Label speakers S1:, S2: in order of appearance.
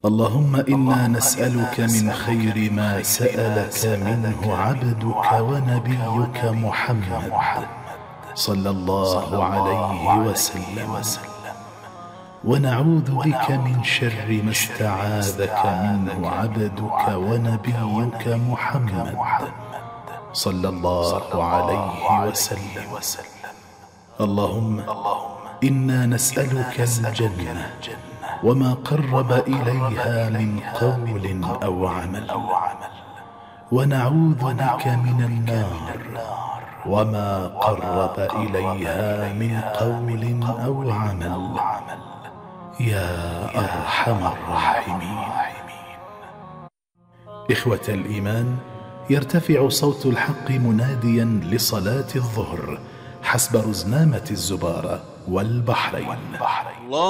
S1: اللهم إنا نسألك من خير ما سألك منه عبدك ونبيك محمد صلى الله عليه وسلم، ونعوذ بك من شر ما استعاذك منه عبدك ونبيك محمد صلى الله عليه وسلم. اللهم إنا نسألك الجنة وما قرب إليها من قول أو عمل، ونعوذ بك من النار وما قرب إليها من قول أو عمل، يا أرحم الراحمين. إخوة الإيمان، يرتفع صوت الحق مناديا لصلاة الظهر حسب رزنامة الزبارة والبحرين.